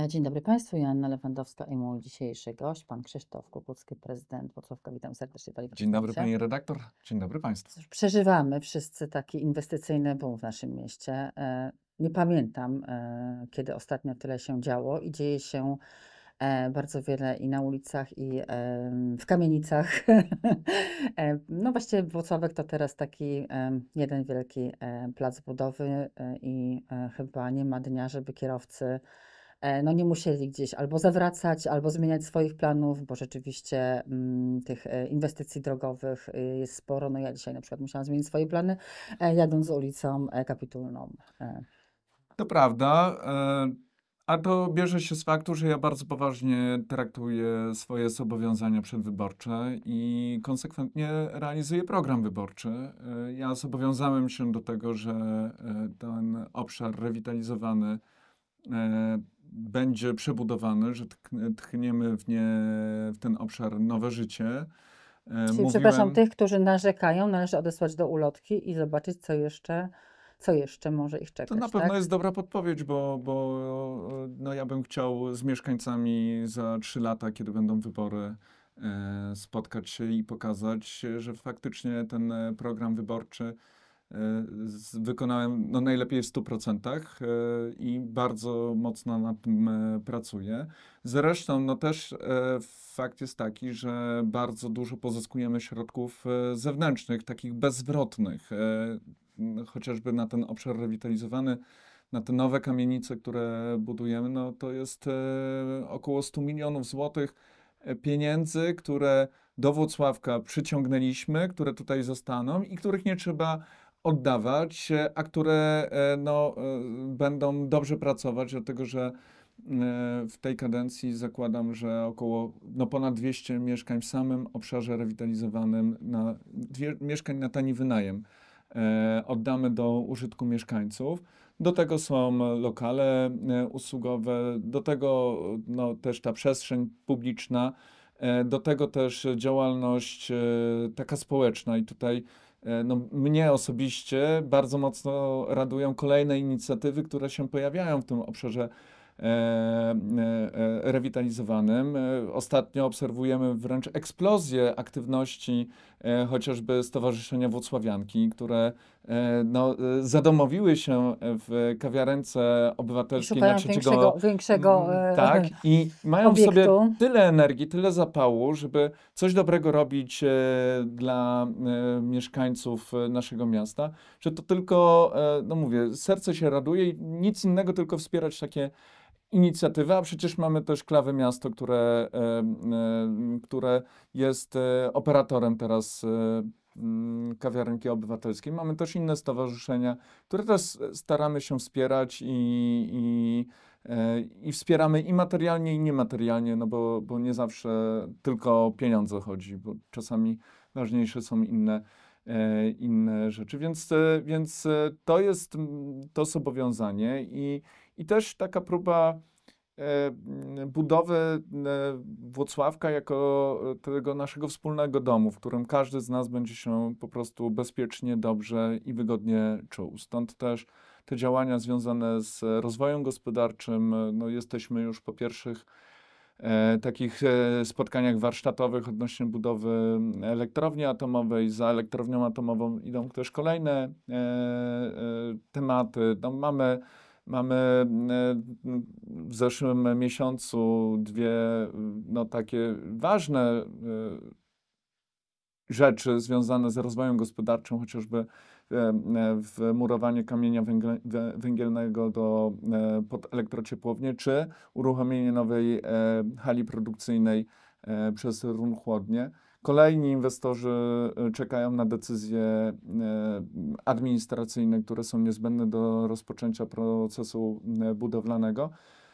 Dzień dobry Państwu, Joanna Lewandowska i mój dzisiejszy gość, pan Krzysztof Kukucki, prezydent Włocławka. Witam serdecznie, panie Dzień dobry prezydencie. pani redaktor, dzień dobry państwu. Cóż, przeżywamy wszyscy taki inwestycyjny boom w naszym mieście. Nie pamiętam, kiedy ostatnio tyle się działo i dzieje się bardzo wiele i na ulicach, i w kamienicach. No właściwie Włocławek to teraz taki jeden wielki plac budowy i chyba nie ma dnia, żeby kierowcy no nie musieli gdzieś albo zawracać, albo zmieniać swoich planów, bo rzeczywiście tych inwestycji drogowych jest sporo. No ja dzisiaj na przykład musiałam zmienić swoje plany, jadąc ulicą Kapitulną. To prawda, a to bierze się z faktu, że ja bardzo poważnie traktuję swoje zobowiązania przedwyborcze i konsekwentnie realizuję program wyborczy. Ja zobowiązałem się do tego, że ten obszar rewitalizowany będzie przebudowany, że tchniemy w ten obszar nowe życie. Czyli przepraszam, tych, którzy narzekają, należy odesłać do ulotki i zobaczyć, co jeszcze może ich To czekać, na pewno tak? jest dobra podpowiedź, bo no ja bym chciał z mieszkańcami za 3 lata, kiedy będą wybory, spotkać się i pokazać, że faktycznie ten program wyborczy wykonałem no, najlepiej w 100% i bardzo mocno nad tym pracuję. Zresztą no też fakt jest taki, że bardzo dużo pozyskujemy środków zewnętrznych, takich bezzwrotnych, chociażby na ten obszar rewitalizowany, na te nowe kamienice, które budujemy, no to jest około 100 milionów złotych pieniędzy, które do Włocławka przyciągnęliśmy, które tutaj zostaną i których nie trzeba oddawać, a które no, będą dobrze pracować, dlatego że w tej kadencji zakładam, że około no, ponad 200 mieszkań w samym obszarze rewitalizowanym, mieszkań na tani wynajem oddamy do użytku mieszkańców. Do tego są lokale usługowe, do tego no, też ta przestrzeń publiczna, do tego też działalność taka społeczna i tutaj no, mnie osobiście bardzo mocno radują kolejne inicjatywy, które się pojawiają w tym obszarze rewitalizowanym. Ostatnio obserwujemy wręcz eksplozję aktywności chociażby Stowarzyszenia Włocławianki, które no, zadomowiły się w kawiarence I obywatelskiej na szukają trzeciego. większego Tak, i mają w sobie obiektu. tyle energii, tyle zapału, żeby coś dobrego robić dla mieszkańców naszego miasta, że to tylko, no mówię, serce się raduje i nic innego, tylko wspierać takie inicjatywy, a przecież mamy też Klawy Miasto, które jest operatorem teraz kawiarenki obywatelskiej. Mamy też inne stowarzyszenia, które też staramy się wspierać i wspieramy i materialnie, i niematerialnie, no bo nie zawsze tylko o pieniądze chodzi, bo czasami ważniejsze są inne rzeczy. Więc to jest to zobowiązanie i też taka próba budowy Włocławka jako tego naszego wspólnego domu, w którym każdy z nas będzie się po prostu bezpiecznie, dobrze i wygodnie czuł. Stąd też te działania związane z rozwojem gospodarczym, no jesteśmy już po pierwszych takich spotkaniach warsztatowych odnośnie budowy elektrowni atomowej. Za elektrownią atomową idą też kolejne tematy. No, mamy w zeszłym miesiącu dwie no, takie ważne rzeczy związane z rozwojem gospodarczym, chociażby wmurowanie kamienia węgielnego pod elektrociepłownię, czy uruchomienie nowej hali produkcyjnej przez Run Chłodnie. Kolejni inwestorzy czekają na decyzje administracyjne, które są niezbędne do rozpoczęcia procesu budowlanego.